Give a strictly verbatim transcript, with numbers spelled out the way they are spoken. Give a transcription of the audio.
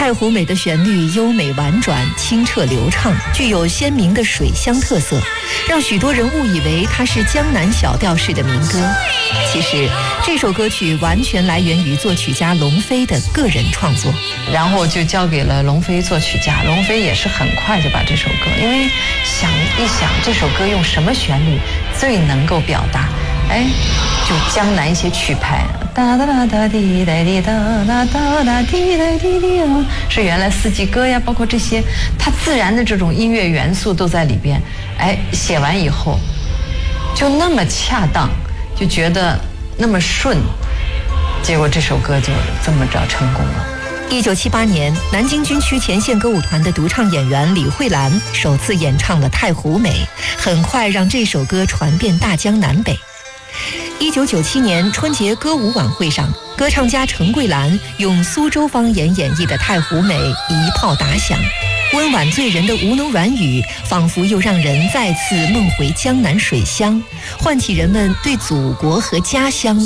太湖美的旋律优美婉转、清澈流畅，具有鲜明的水乡特色，让许多人误以为它是江南小调式的民歌。其实，这首歌曲完全来源于作曲家龙飞的个人创作， 然后就交给了龙飞作曲家。龙飞也是很快就把这首歌，因为想一想这首歌用什么旋律最能够表达，哎，就江南一些曲牌，哒哒哒哒滴哒滴哒哒哒哒滴哒滴滴啊，是原来四季歌呀，包括这些，它自然的这种音乐元素都在里边。哎，写完以后就那么恰当，就觉得那么顺，结果这首歌就这么着成功了。 一九七八年，南京军区前线歌舞团的独唱演员李慧兰首次演唱了《太湖美》，很快让这首歌传遍大江南北。一九九七年春节歌舞晚会上，歌唱家陈桂兰用苏州方言演绎的《太湖美》一炮打响，温婉醉人的吴侬软语，仿佛又让人再次梦回江南水乡，唤起人们对祖国和家乡